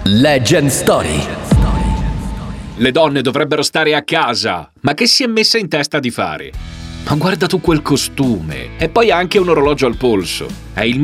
Legend Story. Le donne dovrebbero stare a casa, ma che si è messa in testa di fare? Ma guarda tu quel costume! E poi anche un orologio al polso. È il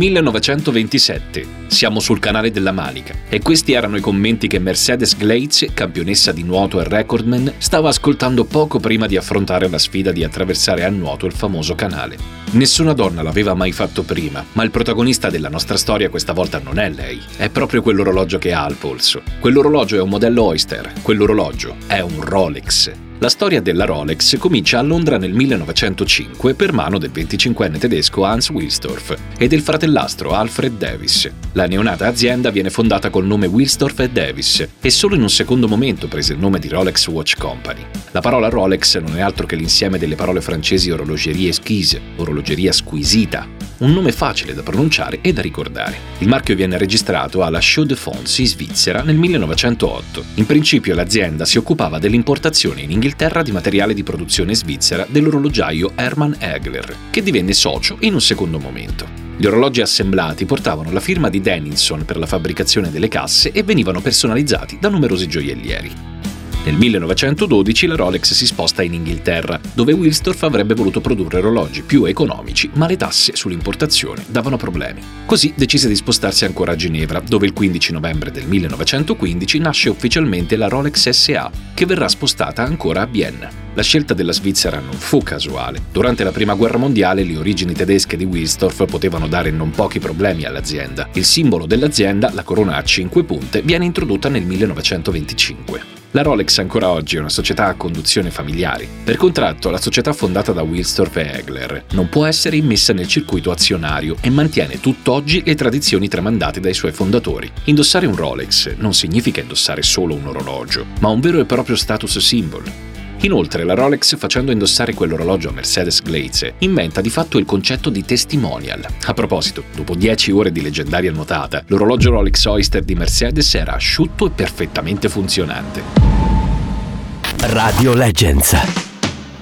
1927. Siamo sul canale della Manica. E questi erano i commenti che Mercedes Gleitz, campionessa di nuoto e recordman, stava ascoltando poco prima di affrontare la sfida di attraversare a nuoto il famoso canale. Nessuna donna l'aveva mai fatto prima, ma il protagonista della nostra storia questa volta non è lei. È proprio quell'orologio che ha al polso. Quell'orologio è un modello Oyster. Quell'orologio è un Rolex. La storia della Rolex comincia a Londra nel 1905 per mano del 25enne tedesco Hans Wilsdorf e del fratellastro Alfred Davis. La neonata azienda viene fondata col nome Wilsdorf & Davis e solo in un secondo momento prese il nome di Rolex Watch Company. La parola Rolex non è altro che l'insieme delle parole francesi orologerie exquise, orologeria squisita, un nome facile da pronunciare e da ricordare. Il marchio viene registrato alla Chaux de Fonds in Svizzera nel 1908. In principio l'azienda si occupava dell'importazione in Inghilterra di materiale di produzione svizzera dell'orologiaio Hermann Egler, che divenne socio in un secondo momento. Gli orologi assemblati portavano la firma di Denilson per la fabbricazione delle casse e venivano personalizzati da numerosi gioiellieri. Nel 1912 la Rolex si sposta in Inghilterra, dove Wilsdorf avrebbe voluto produrre orologi più economici, ma le tasse sull'importazione davano problemi. Così decise di spostarsi ancora a Ginevra, dove il 15 novembre del 1915 nasce ufficialmente la Rolex SA, che verrà spostata ancora a Vienna. La scelta della Svizzera non fu casuale. Durante la Prima Guerra Mondiale le origini tedesche di Wilsdorf potevano dare non pochi problemi all'azienda. Il simbolo dell'azienda, la corona a 5 punte, viene introdotta nel 1925. La Rolex ancora oggi è una società a conduzione familiare. Per contratto, la società fondata da Wilsdorf e Egler non può essere immessa nel circuito azionario e mantiene tutt'oggi le tradizioni tramandate dai suoi fondatori. Indossare un Rolex non significa indossare solo un orologio, ma un vero e proprio status symbol. Inoltre, la Rolex, facendo indossare quell'orologio a Mercedes Gleitz, inventa di fatto il concetto di testimonial. A proposito, dopo 10 ore di leggendaria nuotata, l'orologio Rolex Oyster di Mercedes era asciutto e perfettamente funzionante. Radio Legends.